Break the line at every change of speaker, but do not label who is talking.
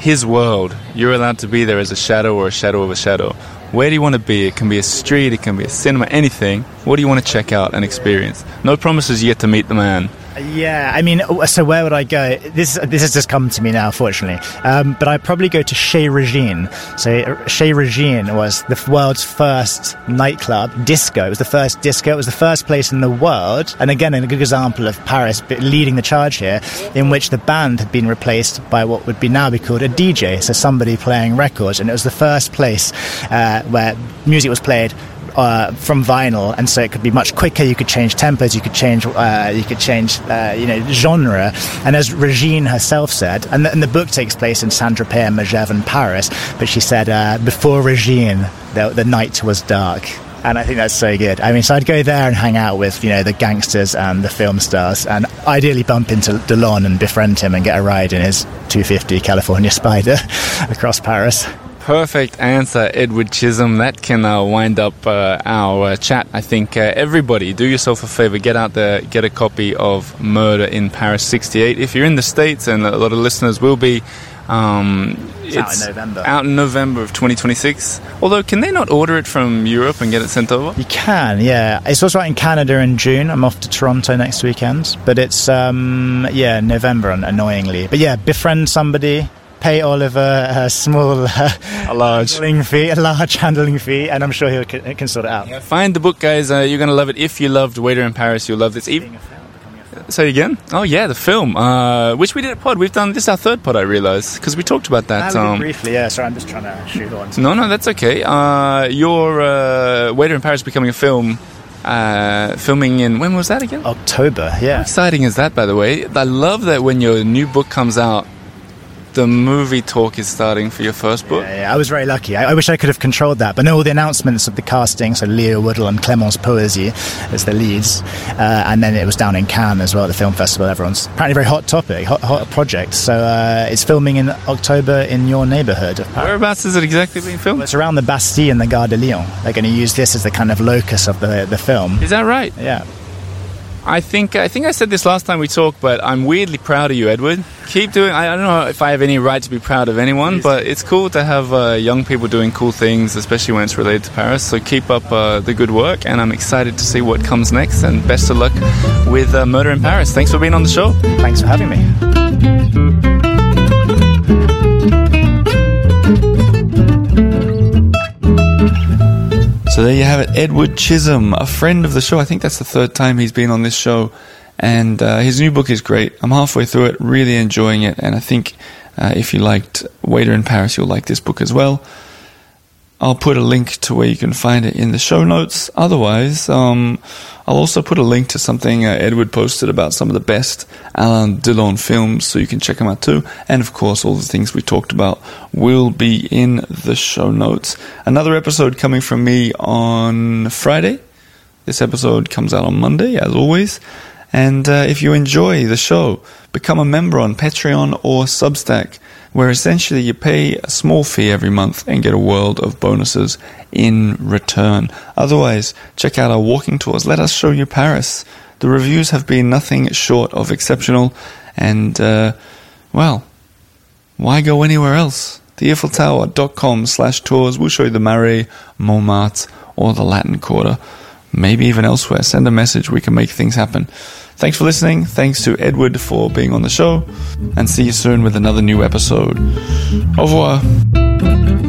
his world. You're allowed to be there as a shadow or a shadow of a shadow. Where do you want to be? It can be a street, it can be a cinema, anything. What do you want to check out and experience? No promises yet to meet the man.
Yeah, I mean, so where would I go? This has just come to me now, fortunately. But I'd probably go to Chez Regine. So Chez Regine was the world's first nightclub, disco. It was the first disco. It was the first place in the world. And again, a good example of Paris leading the charge here, in which the band had been replaced by what would now be called a DJ. So somebody playing records. And it was the first place where music was played from vinyl, and so it could be much quicker. You could change tempos, you could change genre. And as Regine herself said, and the book takes place in Saint-Tropez, Megève, and Paris, but she said before Regine, the night was dark. And I think that's so good. I mean, so I'd go there and hang out with, the gangsters and the film stars, and ideally bump into Delon and befriend him and get a ride in his 250 California Spider across Paris.
Perfect answer, Edward Chisholm. That can wind up our chat. I think everybody, do yourself a favor, get out there, get a copy of Murder in Paris 68. If you're in the States, and a lot of listeners will be,
it's
out in November of 2026. Although, can they not order it from Europe and get it sent over?
You can, yeah. It's also out in Canada in June. I'm off to Toronto next weekend. But it's, November, annoyingly. But yeah, befriend somebody. Pay Oliver a large handling fee, and I'm sure he can sort it out.
Yeah, find the book, guys. You're going to love it. If you loved Waiter in Paris, you'll love this. Say again? Oh, yeah, the film, which we did a pod. We've done this our third pod, I realise, because we talked about that.
Briefly, yeah. Sorry, I'm just trying to shoot on.
No, that's okay. Your Waiter in Paris becoming a film. Filming in, when was that again?
October, yeah.
How exciting is that, by the way? I love that when your new book comes out, the movie talk is starting for your first book.
Yeah, I was very lucky. I wish I could have controlled that. But no, all the announcements of the casting, so Leo Woodall and Clémence Poésy as the leads. And then it was down in Cannes as well at the film festival. Everyone's apparently very hot topic, hot project. So it's filming in October in your neighbourhood of Paris.
Whereabouts is it exactly being filmed?
Well, it's around the Bastille and the Gare de Lyon. They're going to use this as the kind of locus of the film.
Is that right?
Yeah.
I think I said this last time we talked, but I'm weirdly proud of you, Edward. Keep doing. I don't know if I have any right to be proud of anyone, but it's cool to have young people doing cool things, especially when it's related to Paris. So keep up the good work, and I'm excited to see what comes next. And best of luck with Murder in Paris. Thanks for being on the show.
Thanks for having me.
So there you have it, Edward Chisholm, a friend of the show. I think that's the third time he's been on this show, and his new book is great. I'm halfway through it, really enjoying it, and I think if you liked Waiter in Paris, you'll like this book as well. I'll put a link to where you can find it in the show notes. Otherwise, I'll also put a link to something Edward posted about some of the best Alain Delon films, so you can check them out too. And of course, all the things we talked about will be in the show notes. Another episode coming from me on Friday. This episode comes out on Monday, as always. And if you enjoy the show, become a member on Patreon or Substack, where essentially you pay a small fee every month and get a world of bonuses in return. Otherwise, check out our walking tours. Let us show you Paris. The reviews have been nothing short of exceptional. And, why go anywhere else? The EiffelTower.com/tours will show you the Marais, Montmartre, or the Latin Quarter. Maybe even elsewhere. Send a message. We can make things happen. Thanks for listening. Thanks to Edward for being on the show. And see you soon with another new episode. Au revoir.